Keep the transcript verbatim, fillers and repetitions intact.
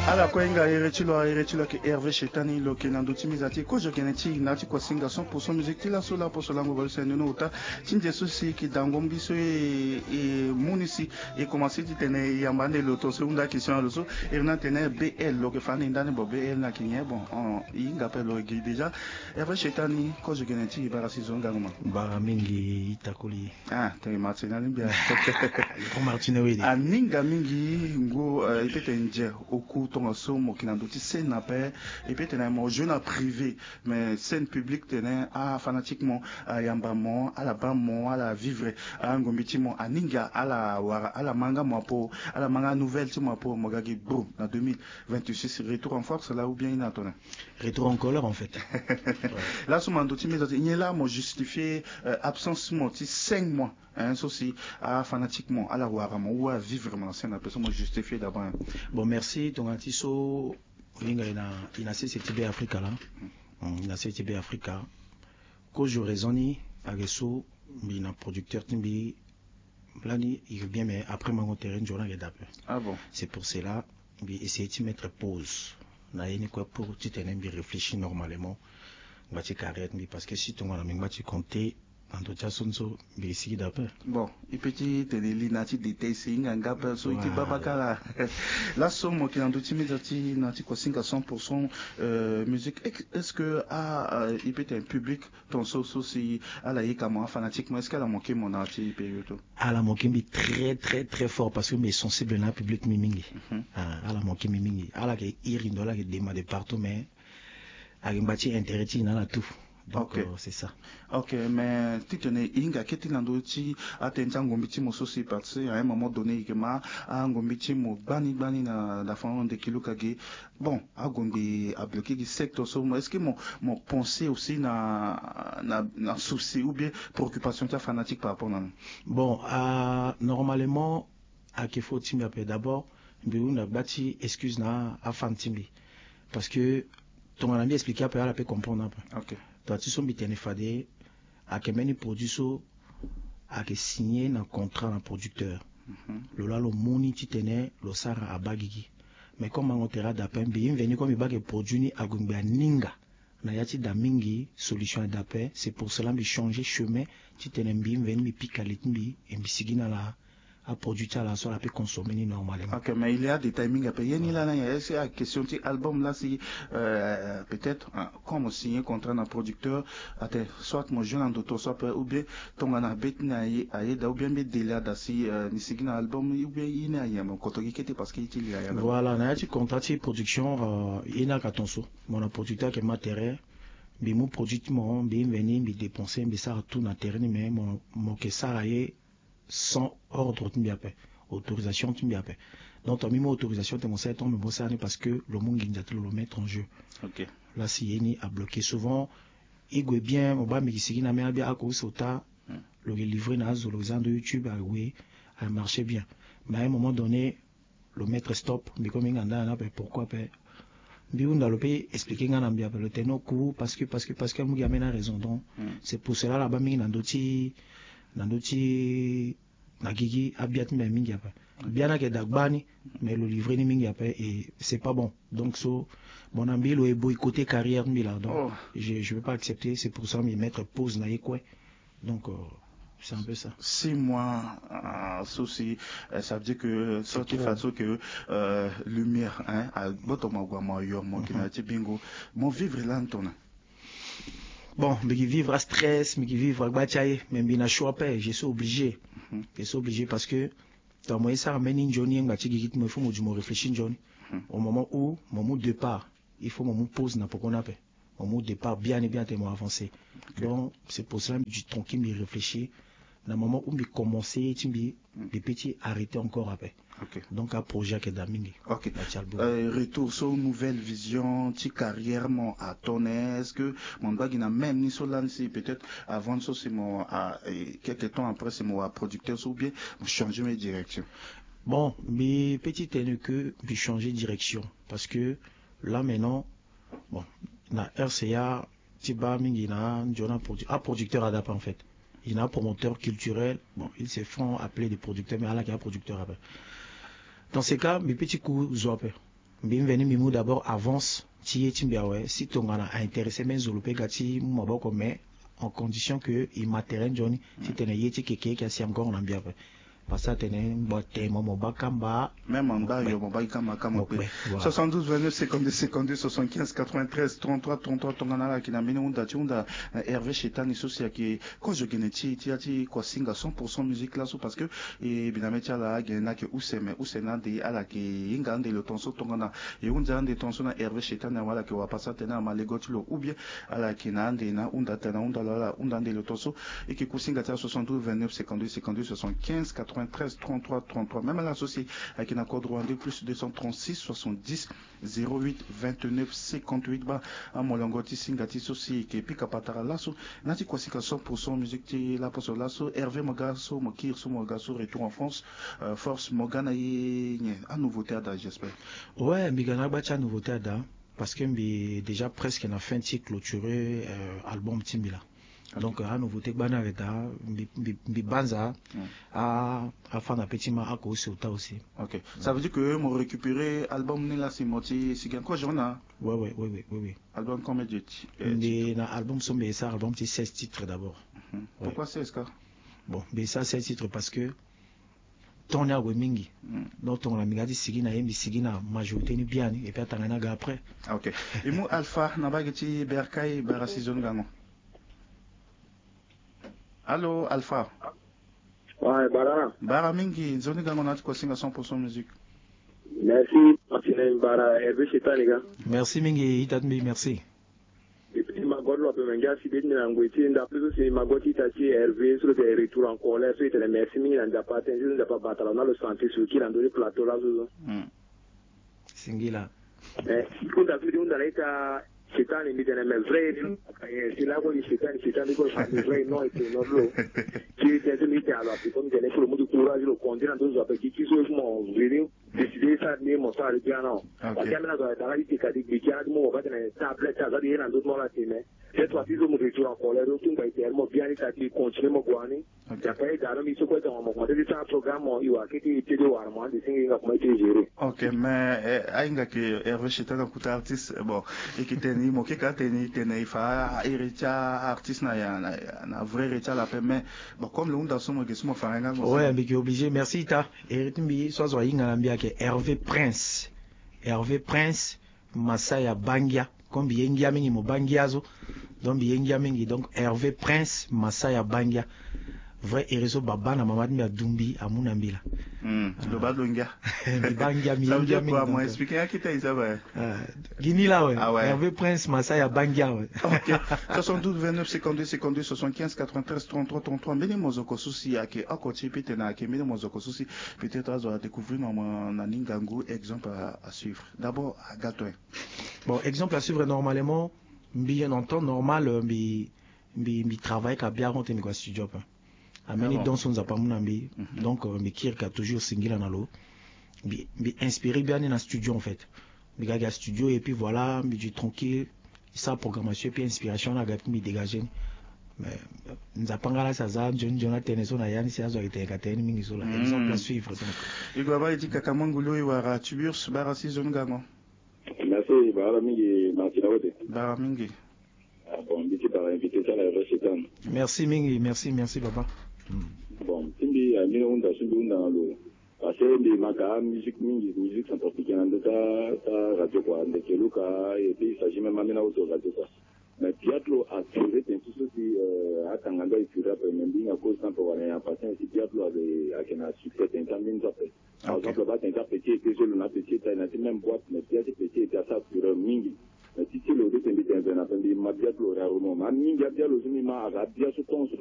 ala kwenga eretilo eretilo ke Hervé Chetani lo ke nanduti mizati ko je keneti nati ko singa cent pour cent musique tila sola pour cela ngobal seneno uta tinje susi ki dangombi so e e munisi e commencer ti tene yambane lo to segunda question lo so erna tene B L lo ke fani ndane bo B L na kinye bon on inga pe lo gi déjà Hervé Chetani ko je keneti bara saison ngama bara mingi itakuli ah te Martina limbia ko Martina wedi aninga mingi ngo ipete nje oku tonga so mo kinanduti scène na pe ipete na mo jeune privé mais scène publique tene a fanatiquement a yambamo à la bamo à la vivre a ngombiti mo aninga à la wara à la manga mo po à la manga nouvelle ti mo po mo gagi boum en deux mille vingt-six retour en force là ou bien inatona retour en colère en fait là so manduti mais il est là mo justifier absence mo ti cinq mois hein ceci à fanatiquement à la wara mo ou à vivre mon scène la personne mo justifier d'abord. Bon merci ton atiso linga ina ina C C T B Africa là ina C C T B Africa ko je raisonne avec so bina producteur timbi blani il bien mais après mon terrain journal et d'après ah bon c'est pour cela bi essayer de mettre pause na yeni quoi pour tu tenir bi réfléchir normalement bati carrière parce que si ton ami bati compter bon, et petit l'inati détail c'est un gars so iti babakala la somme qui en douti misati nati ko cinq à cent pour cent musique est-ce que a il peut un public ton so so si à la yekama fanatiquement est-ce qu'elle a manqué mon arti période à la manqué mais très très très fort parce que mais sensible na public mimingi à la manqué mimingi à la que irindola que demande partout mais à bati intérêt na la tout. Donc okay. euh, c'est ça. Ok, mais tu tenais inga keti landochi attention ngombiti mo sosi parce à un moment donné que ma a ngombiti mo bani bani na la fin de kilo kage bon a gombi a bloqué qui secteur so est-ce que mon mon pensée aussi na na na souci ou bien préoccupation ta fanatique par rapport à bon euh, normalement à qu'il faut timbi d'abord bi una bati excuse na a fantimbi parce que ton ami expliqué après elle peut comprendre après. OK. Toi tu sommes bien fadé à que meni produit so à que signer un contrat un producteur le là le moni ti tene le sara a bagigi mais comme on tera d'appel bien venu comme il bag produit ni a gumba ninga na yati da mingi solution d'appel c'est pour cela me changer chemin ti tene bien venu mi pikalit mi et mi sigina la à produire la soit la peut consommer normalement. Ok, mais il y a des timings à payer. Ni là, est-ce la question de album là, si euh, peut-être comme signer contrat d'un producteur, soit mon jeune en d'auto, soit ou bien ton en a bête naïe, aïe, ou bien bête délai d'assis, ni signer un album, ou bien il n'y a rien, mon côté qui était parce qu'il y a. Voilà, n'a pas contrat de production, il n'a qu'à ton saut. Mon producteur qui est matériel. Mais mon produit, mon bien venu, me dépenser, mais ça tout na terrain, mais mon mon que ça aille sans ordre tu m'y autorisation tu m'y donc tu as mis mon autorisation tu m'as dit ton me ça parce que le monde il doit le mettre en jeu. OK. Là si yeni a bloqué souvent il go bien on va me qui na me bien à cause sota le livrer na zo le de YouTube a oui a marché bien mais à un moment donné le mettre stop mais comme il en a pourquoi pas bien on a le pays expliquer ngana bien le tenor coup parce que parce que parce que mu a raison donc c'est pour cela là-bas mi na ndoti nandoti nagigi abiat mais mingi apa bien na ke dagbani mais le livret ni mingi apa et c'est pas bon donc so mon ami le boycotter carrière mi là donc oh. je je veux pas accepter c'est pour ça me mettre pause na quoi donc euh, c'est un peu ça six mois euh, souci euh, ça veut dire que sorti façon que euh, lumière hein à botoma gwa mo yo mo kinati bingo mon vivre là ntona. Bon, mais qui vivre à stress, mais qui vivre à bataille, mais bien à choix pas, je suis obligé. Mm -hmm. Je suis obligé parce que dans moi ça ramène une journée, un bâti qui me faut me réfléchir une journée. Au moment où mon mot de départ, il faut mon pause n'a pas qu'on appelle. Mon mot de départ bien et bien tellement avancé. Okay. Donc c'est pour cela que je tranquille me réfléchir. Dans le moment où me commencer, tu me des petits arrêter encore après. Okay. Donc un projet qui est d'amingi. Ok. Euh, retour sur une nouvelle vision, ti carrière mon à ton est-ce que mon bag n'a même ni sur l'ansi peut-être avant ça c'est mon à quelques temps après c'est mon producteur ou bien changer mes directions. Bon, mais petit est que je changer de direction parce que là maintenant bon na R C A ti ba mingi na jona un producteur adapté en fait. Il y a un promoteur culturel, bon, ils se font appeler des producteurs, mais à la qui a un producteur après. Dans ces cas, mes petits coups, ils ont appelé. Bienvenue Mimou d'abord avance Tiye Timbiawe si ton gana a intéressé men Zolopé Gati Maboko mais en condition que il matériel Johnny si t'es yeti keke qui a si encore en ambiance parce que t'es un botte momo bakamba même en bas yo moba kama kama soixante-douze vingt-neuf cinquante-deux cinquante-deux soixante-quinze quatre-vingt-treize trente-trois trente-trois tongana la kina mine unda tiunda Hervé Chetani socia qui ko je geneti ti ati ko singa cent pour cent musique là parce que et biname tia la gena que useme usena de ala ki inga de le tonso tongana et unda de tonso na Hervé Chetani wala que wa passa tena malegotulo ou bien ala kina ande na unda tena unda la unda de le tonso et que ko singa tia soixante-douze vingt-neuf cinquante-deux cinquante-deux soixante-quinze quatre-vingt-treize trente-trois trente-trois même à l'associé avec un accord rwandais plus deux cent trente-six soixante-dix zéro huit vingt-neuf cinquante-huit ba à molangoti singati soci qui pique à patara lasso nati quoi cent pour cent musique ti la poso lasso Hervé Mogasso Mokir so Mogasso retour en France euh, force Mogana y à nouveauté à j'espère. Ouais bigana bacha nouveauté à parce que mbi déjà presque na fin de clôturé euh, album Timbila. Okay. Donc à nouveauté bana veta mbi banza à à fin d'un petit ma à cause aussi. OK. Ça veut dire que mon récupéré album ne la c'est moitié c'est quoi j'en a. Ouais ouais ouais ouais ouais. Album combien de titres? Mais na album sont mais ça album c'est seize titres d'abord. Mm -hmm. ouais. Pourquoi seize cas? Bon, mais ça seize titres parce que ton ya mingi. Mm. Donc on a mis sigi na yembi sigi na majorité ni bien et puis atangana ga après. OK. Et moi Alpha na bageti berkai bara saison gano. Allô, Alpha. Ouais, Bara. Bara Mingi, zone gamonat ko singa cent pour cent musique. Merci, Martin Bara, Hervé Chetani ga. Merci Mingi, itatmi, merci. Et puis ma god lo pe menga si bit na ngweti nda plus c'est ma god itati Hervé sur le retour en colère sur le merci Mingi nda pas tenir nda pas battre on a le santé sur qui dans le plateau là zo. Hmm. Singila. Eh, ko da video nda laita Chetani mi dene me vrai c'est là où il Chetani Chetani ko fa vrai non et non lo qui était mi ta alors comme dene pour le courage le conduire dans deux après qui qui so mo vraiment décider ça ni mo ça le piano parce que maintenant dans la vie kadi qui a mo ba dene tablette ça dire dans d'autres là c'est mais cette fois ci mo retour en colère tout va être mo bien ça qui continue mo guani après dans mi so ko dans mo mo de ça programme il va qui était de war mo de singa comme été géré. OK mais ainga que Hervé Chetani ko artiste bon et qui teni mo ke ka teni teni fa iricha artiste na ya na vrai richa la pe mais bon comme le unda somo gesmo faranga ouais mais qui obligé merci ta eritimbi so zo yinga ambia ke Hervé Prince Hervé Prince Masaya Bangia comme yengia mingi mo bangiazo donc yengia mingi donc Hervé Prince Masaya Bangia vrai ereso baba na mama mi adumbi amuna mbila mm lo ba longia mi bangia mi yengia mingi moi expliquer à qui t'as ça va Guini là ouais Hervé Prince Masaya Bangia ouais OK soixante-douze vingt-neuf cinquante-deux cinquante-deux soixante-quinze quatre-vingt-treize trente-trois trente-trois mbele mozoko susi ake akoti pete na ake mbele mozoko susi peut-être azo à découvrir maman na ningango exemple à, à suivre d'abord à Gatoin. Bon exemple à suivre normalement bien en temps normal mi mi mi travail ka bien renté mi quoi studio pas ameni dans son zapa munambi donc mi kirka toujours singila na lo mi mi inspiré bien dans studio en fait mi gaga studio et puis voilà mi du tranquille ça programmation et puis inspiration na ga mi dégager mais nzapanga la saza John Jonathan so na yani si azo été kateni mingi so la exemple à suivre donc il doit ba dit kakamangulo y wara tuburs bara saison gamo. Merci Bara Mingi merci la wote. Bara Mingi. Bon, merci par invitation à la Chetani. Merci Mingi, merci merci papa. Bon, Timbi a mis on da sundu na lo. Parce que les magas musique mingi musique centrafricaine en ta radio quoi, de Keluka et puis il s'agit même amena auto radio quoi. Mais Piatlo a trouvé un tout ceci à Tanganga et Fura pour même à cause pour aller en passant si Piatlo avait à qu'un succès un camin d'appel. Par exemple, là un petit était sur le petit taille na même boîte mais Piatlo petit était à ça sur mingi. Mais si c'est le deux invité un appel Piatlo rarement mingi a bien le zumi ma a bien se